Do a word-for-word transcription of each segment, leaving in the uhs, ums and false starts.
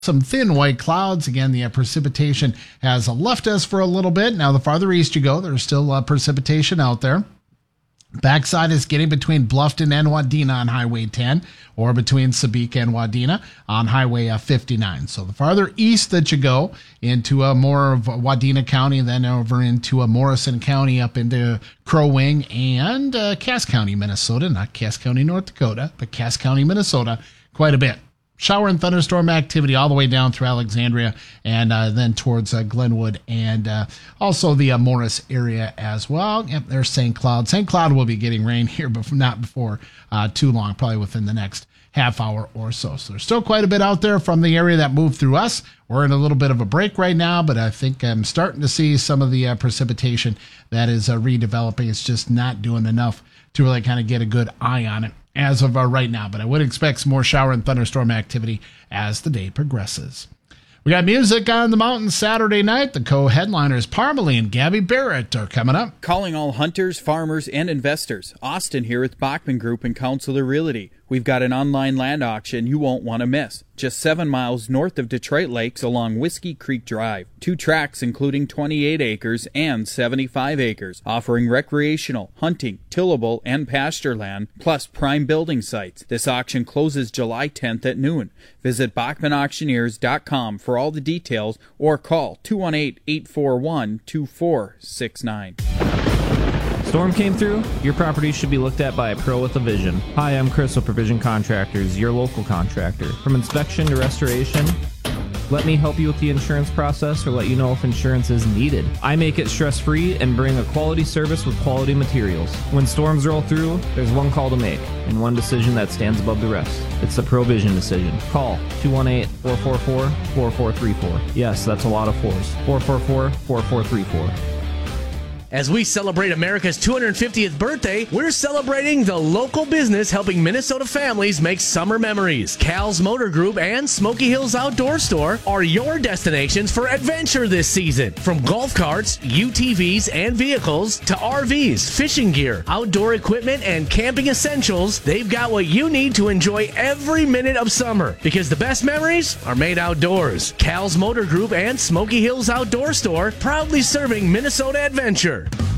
Some thin white clouds. Again, the uh, precipitation has uh, left us for a little bit. Now, the farther east you go, there's still uh, precipitation out there. Backside is getting between Bluffton and Wadena on Highway ten, or between Sabika and Wadena on Highway uh, fifty-nine. So the farther east that you go into uh, more of Wadena County, then over into uh, Morrison County, up into Crow Wing and uh, Cass County, Minnesota. Not Cass County, North Dakota, but Cass County, Minnesota, quite a bit. Shower and thunderstorm activity all the way down through Alexandria and uh, then towards uh, Glenwood and uh, also the uh, Morris area as well. Yep, there's Saint Cloud. Saint Cloud will be getting rain here, but not before uh, too long, probably within the next half hour or so. So there's still quite a bit out there from the area that moved through us. We're in a little bit of a break right now, but I think I'm starting to see some of the uh, precipitation that is uh, redeveloping. It's just not doing enough to really kind of get a good eye on it as of uh, right now, but I would expect some more shower and thunderstorm activity as the day progresses. We got music on the mountain Saturday night. The co-headliners Parmalee and Gabby Barrett are coming up. Calling all hunters, farmers, and investors. Austin here with Bachman Group and Counselor Realty. We've got an online land auction you won't want to miss. Just seven miles north of Detroit Lakes along Whiskey Creek Drive. Two tracts including twenty-eight acres and seventy-five acres, offering recreational, hunting, tillable, and pasture land, plus prime building sites. This auction closes July tenth at noon. Visit Bachman Auctioneers dot com for all the details or call two one eight, eight four one, two four six nine. Storm came through? Your property should be looked at by a pro with a vision. Hi, I'm Chris with Provision Contractors, your local contractor. From inspection to restoration, let me help you with the insurance process or let you know if insurance is needed. I make it stress-free and bring a quality service with quality materials. When storms roll through, there's one call to make and one decision that stands above the rest. It's the Provision decision. Call two one eight, four four four, four four three four. Yes, that's a lot of fours. four four four, four four three four. As we celebrate America's two hundred fiftieth birthday, we're celebrating the local business helping Minnesota families make summer memories. Cal's Motor Group and Smoky Hills Outdoor Store are your destinations for adventure this season. From golf carts, U T Vs, and vehicles to R Vs, fishing gear, outdoor equipment, and camping essentials, they've got what you need to enjoy every minute of summer. Because the best memories are made outdoors. Cal's Motor Group and Smoky Hills Outdoor Store, proudly serving Minnesota adventure.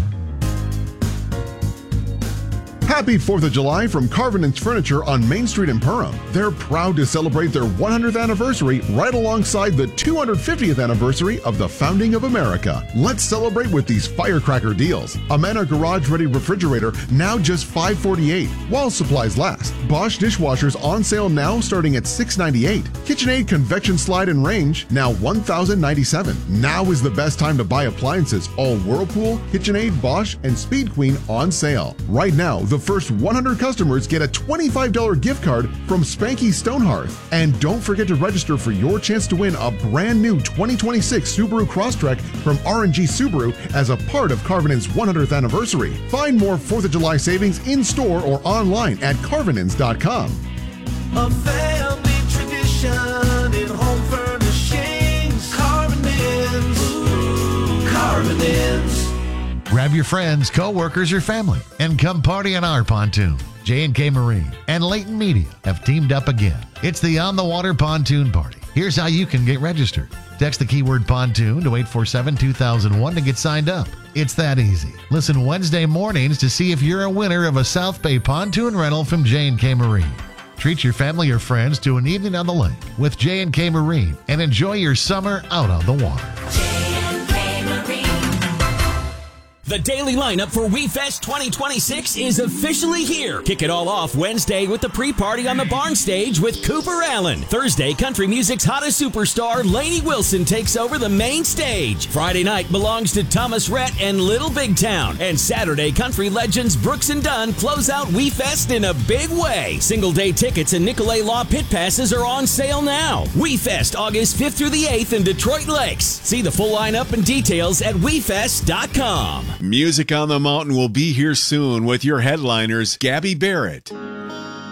Happy fourth of July from Carvinen's Furniture on Main Street in Perham. They're proud to celebrate their one hundredth anniversary right alongside the two hundred fiftieth anniversary of the founding of America. Let's celebrate with these firecracker deals. Amana Garage Ready Refrigerator now just five forty-eight while supplies last. Bosch dishwashers on sale now starting at six ninety-eight. KitchenAid Convection Slide and Range now one thousand ninety-seven. Now is the best time to buy appliances. All Whirlpool, KitchenAid, Bosch, and Speed Queen on sale. Right now, the first one hundred customers get a twenty-five dollars gift card from Spanky Stonehearth. And don't forget to register for your chance to win a brand new twenty twenty-six Subaru Crosstrek from R and G Subaru as a part of Carvinen's one hundredth anniversary. Find more fourth of July savings in store or online at Carvinens dot com. A family tradition in home furnishings. Carvinens. Ooh, Carvinens. Grab your friends, co-workers, or family and come party on our pontoon. J and K Marine and Leighton Media have teamed up again. It's the On the Water Pontoon Party. Here's how you can get registered. Text the keyword pontoon to eight four seven, two thousand one to get signed up. It's that easy. Listen Wednesday mornings to see if you're a winner of a South Bay pontoon rental from J and K Marine. Treat your family or friends to an evening on the lake with J and K Marine and enjoy your summer out on the water. The daily lineup for WeFest twenty twenty-six is officially here. Kick it all off Wednesday with the pre-party on the barn stage with Cooper Allen. Thursday, country music's hottest superstar, Lainey Wilson, takes over the main stage. Friday night belongs to Thomas Rhett and Little Big Town. And Saturday, country legends Brooks and Dunn close out WeFest in a big way. Single-day tickets and Nicolay Law pit passes are on sale now. WeFest, August fifth through the eighth in Detroit Lakes. See the full lineup and details at we fest dot com. Music on the Mountain will be here soon with your headliners, Gabby Barrett.